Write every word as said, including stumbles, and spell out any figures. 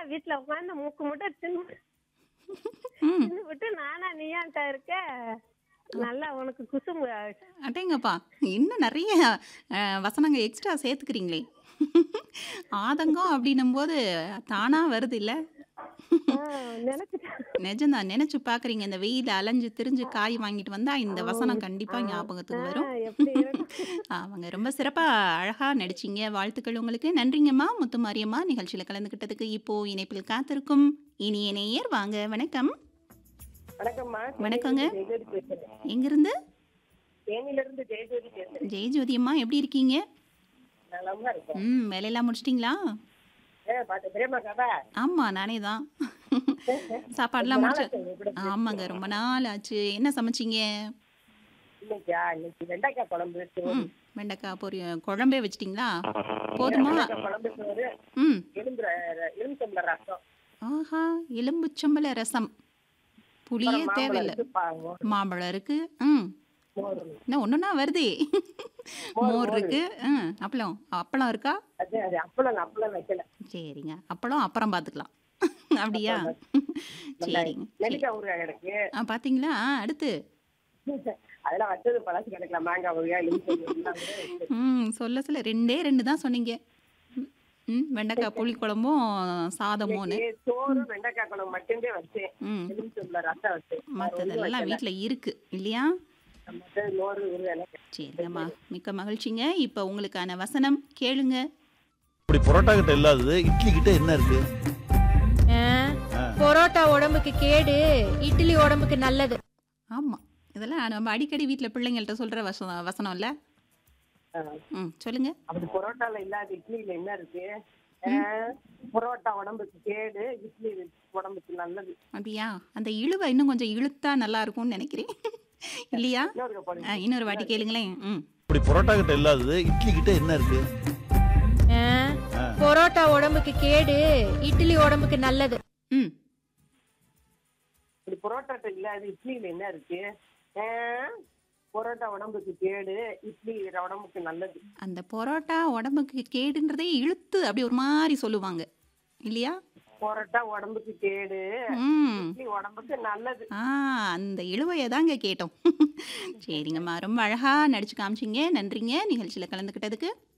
வீட்டுல உட்காந்து மூக்கு முட்டை தின்னு ம். தின்னுபிட்டு நானா நீயான்ட்டா இருக்க நல்லா உனக்கு குசும்பு. அடேங்கப்பா! இன்னும் நெறைய அ வசனங்க எக்ஸ்ட்ரா சேர்த்துக்கிறீங்களே! ஆதங்கம் அப்டின்னும்போது தானா வருது இல்ல? ஆ, நினைச்சிட்டேன். நிஜம்தான். நெனச்சு பார்க்குறீங்க. இந்த வெயில்ல அலைஞ்சு திரிஞ்சு காய் வாங்கிட்டு வந்தா இந்த ஆம். வசனம் ஆ, கண்டிப்பா ஆ, ஞாபகத்துக்கு வரும். எப்படி இருக்கும்? ஆமாங்க. ரொம்ப சிறப்பா அழகா நடிச்சீங்க. வாழ்த்துக்கள் உங்களுக்கு. நன்றிங்கம்மா. முத்துமாரியம்மா நிகழ்ச்சியில கலந்துக்கிட்டதுக்கு. இப்போ இணைப்பில் காத்திருக்கும் இனிய நேயர் வாங்க. வணக்கம். வணக்கம்மா, வணக்கங்க. தேனியிலிருந்து ஜெயஜோதி பேசுறேன். எங்கிருந்து? தேனியிலிருந்து ஜெயஜோதி பேசுறேன். ஜெயஜோதி அம்மா எப்படி இருக்கீங்க? நலமா இருக்கேன். ம். வேலையெல்லாம் முடிச்சிட்டீங்களா? ஏ பாத்து பிரேமா கதா ஆமா. நானே தான். ரொம்ப சாப்பாடுலாம் முடிச்ச நாளாச்சு உங்க கூட பேசி. ஆமாங்க. ரொம்ப நாள் ஆச்சு. என்ன சமைச்சீங்க? இன்னைக்கா இன்னைக்கு வெண்டைக்காய் குழம்பு சோறு. ம். வெண்டைக்காய் பொரி குழம்பே வச்சுட்டீங்களா? போதுமா? வெண்டைக்காய் குழம்பு சோறு, ம். எலும்பு எலும்புச்சம்பள ரசம், ஆஹா! எலும்புச்சம்பழ ரசம். புளியே அப்புறம் மாம்பழம் தேவையில்ல. இருக்கு பாருங்க, மாம்பழம் இருக்கு. ம். மோர். என்ன ஒன்னொன்னா வருதே! மோர் மோர் மோர் இருக்கு. ம். அப்பளம் அப்பளம் இருக்கா? அது அது அப்பளம் அப்பளம் வைக்கல. சரிங்க. அப்பளம் அப்புறம் பார்த்துக்கலாம். அப்படியா? அப்பளம் வச்சு- நல்லா சரிங்க. சரி. நெல்லிக்காய் ஊறுகாய் கிடக்கு. ஆ பார்த்தீங்களா? அடுத்து? அதெல்லாம் வச்சது பழசு கிடக்கலாம். மாங்காய் ஊறுகாய், எலுமிச்சம்பழம் எல்லாம் கூட இருக்கு. ம். சொல்ல சொல்ல ரெண்டே ரெண்டு தான் சொன்னீங்க. ம். ம். வெண்டைக்காய் புளிக்குழம்பும் சாதமும்னு. இன்னைக்கு சோறு வெண்டைக்காய் குழம்பு மட்டும்தான் வச்சேன். ம். எலுமிச்சம்பழ ரசம் வச்சேன். வேற ஒண்ணும் மற்றதெல்லாம் வைக்கல. வீட்ல இருக்கு இல்லையா? மற்றது மோர் ஊறுகாய் எல்லாம் சரிங்கம்மா. மிக்க மகிழ்ச்சிங்க. இப்போ உங்களுக்கான வசனம் கேளுங்க. இப்படி பரோட்டா கிட்ட இல்லாதது இட்லி கிட்ட என்ன இருக்கு? ஆ, பரோட்டா உடம்புக்கு கேடு, இட்லி உடம்புக்கு நல்லது. ஆமா. இதெல்லாம் நம்ம அடிக்கடி வீட்ல பிள்ளைங்கள்ட்ட சொல்ற வசனம் வசனம் இல்ல? ஆ. ம். சொல்லுங்க. அப்படி பரோட்டால இல்லாத இட்லியில என்ன இருக்கு? ஆ, பரோட்டா உடம்புக்கு கேடு, இட்லி உடம்புக்கு நல்லது. அப்படியா? அந்த இழுவை இன்னும் கொஞ்சம் இழுத்தா நல்லா இருக்கும்னு நினைக்கிறேன். இல்லையா? இன்னொரு ஆ, போடுங்க. இன்னொரு வாட்டி கேளுங்களேன். ம். இப்படி பரோட்டா கிட்ட இல்லாதது இட்லி கிட்ட என்ன இருக்கு? ஆ, பரோட்டா உடம்புக்கு கேடு, இட்லி உடம்புக்கு நல்லது. ம். இப்படி பரோட்டாட்ட இல்லாத இட்லியில என்ன இருக்கு? ஆ, பரோட்டா உடம்புக்கு கேடு, இட்லி உடம்புக்கு நல்லது. அந்த பரோட்டா உடம்புக்கு கேடுன்றதே இழுத்து அப்படி ஒரு மாதிரி சொல்லுவாங்க. இல்லையா? பரோட்டா உடம்புக்கு கேடு, ம். இட்லி உடம்புக்கு நல்லது. ஆ, அந்த இழுவையை தாங்க கேட்டோம். சரிங்கம்மா. ரொம்ப அழகா நடிச்சு காமிச்சிங்க. நன்றிங்க நிகழ்ச்சியில கலந்துக்கிட்டதுக்கு.